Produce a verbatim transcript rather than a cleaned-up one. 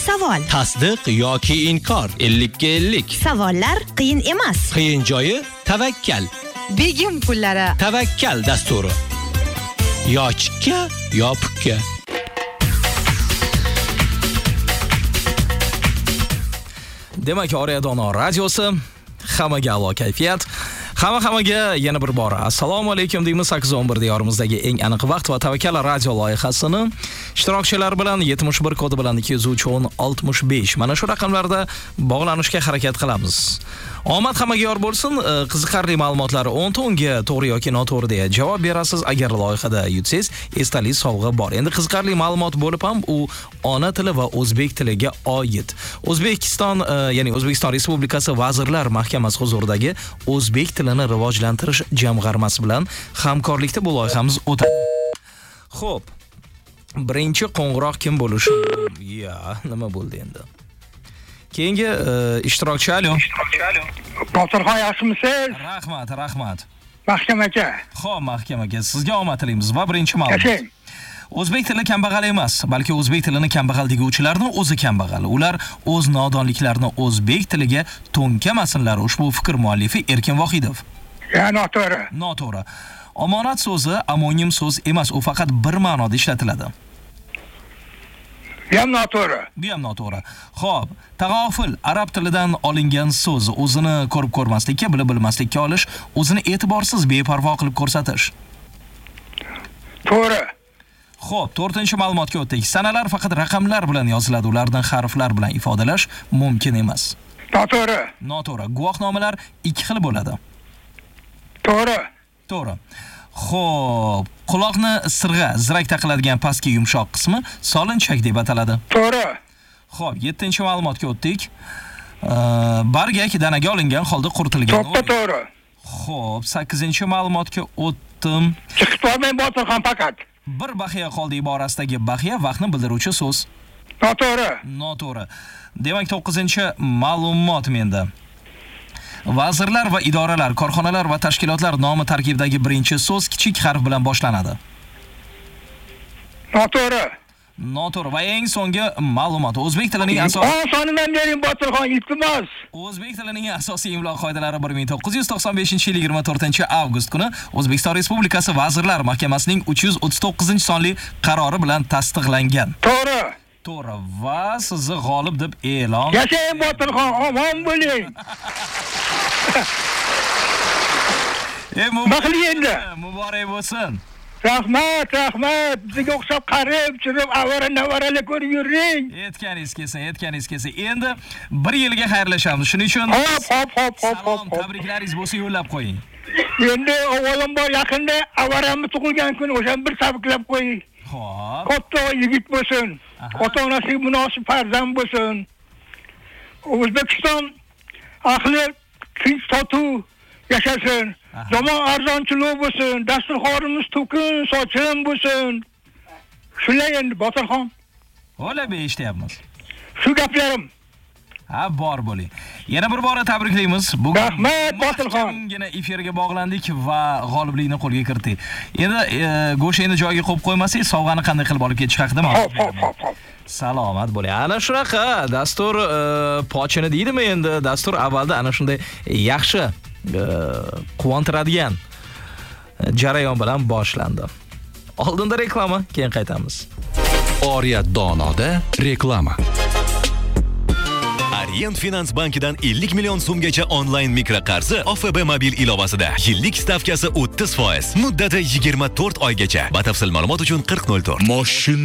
savol. Tasdiq yoki inkor ellik ga ellik. Savollar qiyin emas. Qiyin joyi tavakkal. Begim pullari. Tavakkal dasturi. Yo chikka, yo pukka. Demak, Oriya Dono radiosi, hammaga a'lo kayfiyat. Hamma hammaga yana bir bor assalomu alaykum deymiz. sakkiz o'n bir diyorimizdagi eng aniq vaqt va Tavakkal radio loyihasini ishtirokchilar bilan yetmish bir kodi bilan ikki yuz uch o'n oltmish besh mana shu raqamlarda bog'lanishga harakat qilamiz. Omad hammaga yor bo'lsin. Qiziqarli ma'lumotlar o'nta o'nga to'g'ri yoki noto'g'ri deya javob berasiz. Agar loyihada yutsangiz, esdalik sovg'a bor. Endi qiziqarli ma'lumot bo'lib ham u ona tili va o'zbek tiliga oid. O'zbekiston, ya'ni O'zbekiston Respublikasi Vazirlar Mahkamasi huzuridagi o'zbek tilini rivojlantirish jamg'armasi bilan hamkorlikda bu loyihamiz o'tadi. Xo'p. Birinchi qo'ng'iroq kim bo'lishi? Ya, nima bo'ldi endi? Keyingi ishtirokchi, alo. Botirxon, yaxshimisiz? Rahmat, rahmat. Mahkam aka. Xo'p, mahkam aka, sizga omad tilaymiz va birinchi ma'lumot. O'zbek tili kambag'al emas, balki o'zbek tilini kambag'al deguvchilarning o'zi kambag'al. Ular o'z nodonliklarini o'zbek tiliga to'nkamasinlar. Ushbu fikr muallifi Erkin Vohidov. Ya, noto'g'ri. Noto'g'ri. Omonat so'zi amonim so'z emas, u faqat bir ma'noda ishlatiladi. Bu ham noto'g'ri. Bu ham noto'g'ri. Xo'p, tag'ofil arab tilidan olingan so'z, o'zini ko'rib ko'rmaslikka, bilib bilmaslikka olish, o'zini e'tiborsiz beparvo qilib ko'rsatish. To'g'ri. Xo'p, to'rtinchi ma'lumotga o'tdik. Sanalar faqat raqamlar bilan yoziladi, ulardan harflar bilan ifodalash mumkin emas. Noto'g'ri. Noto'g'ri. Guvohnomalar ikki xil bo'ladi. To'g'ri. To'g'ri. Xo'p, quloqni sirg'a, zirak taqiladigan pastki yumshoq qismi solinchak deb ataladi. To'g'ri. Xo'p, yettinchi ma'lumotga o'tdik. Bargak danaga olingan holda quritilgan. To'ppa to'g'ri. Xo'p, sakkizinchi ma'lumotga o'tdim. Chiqib olmay Botirxon faqat. Bir baxiya qoldi iborasidagi baxiya vaqtni bildiruvchi so'z. Noto'g'ri. Noto'g'ri. Demak, to'qqizinchi ma'lumot menda. Vazirlar va idoralar, korxonalar va tashkilotlar nomi tarkibidagi birinchi so'z kichik harf bilan boshlanadi. Noto'g'ri. Noto'g'ri. Va eng so'nggi ma'lumot. O'zbek tilining asosiy sonidan bering Botirxon, iltimos. O'zbek tilining asosiy imlo qoidalari bir ming to'qqiz yuz to'qson beshinchi yil yigirma to'rtinchi avgust kuni O'zbekiston Respublikasi Vazirlar Mahkamasining uch yuz o'ttiz to'qqizinchi sonli qarori bilan tasdiqlangan. To'g'ri. To'g'ri. Va sizni g'olib deb e'lon. Yashang Botirxon, omon bo'ling. Baxtli endi. Muborak bo'lsin. Rahmat, rahmat. Bizga o'xshab qarib, chirib, avara-navaralar ko'rib yuring. Aytganingiz kelsin, aytganingiz kelsin. Endi bir yilga xayrlashamiz. Shuning uchun hop, hop, hop, hop, salom, tabriklaringiz bo'lsa yo'llab qo'ying. Endi avvalambor yaqinda avaramiz tug'ilgan kun o'sha bir tabriklab qo'ying. Xo'p. Katta yigit bo'lsin. Ota-onasiga munosib farzand bo'lsin. O'zbekiston ahli tinch totuv yashasin. Zamon arzonchilik bo'lsin, dasturxonimiz to'kin, sochin bo'lsin. Shunday endi Botirxon. O'la eshityapmiz. Shu gaplarim. Ha, bor bo'ling. Yana bir bora tabriklaymiz. Bugun rahmat Botirxon. Yana efirga bog'landik va g'oliblikni qo'lga kiritdik. Endi go'shayni joyiga qo'yib qo'ymasak, sovg'ani qanday qilib olib ketish haqida ma'lumot. Hop, hop, hop. Salomat bo'ling. Ana shunaqa dastur pochini deydimi endi? Dastur avvalda ana shunday yaxshi quvontiradigan jarayon bilan boshlandi. Oldinda reklama, keyin qaytamiz. Oriya Donoda reklama. Orient Finans bankidan ellik million so'mgacha onlayn mikroqarzi O F B mobil ilovasida. Yillik stavkasi o'ttiz foiz, muddati yigirma to'rt oygacha. Batafsil ma'lumot uchun qirq nol to'rt.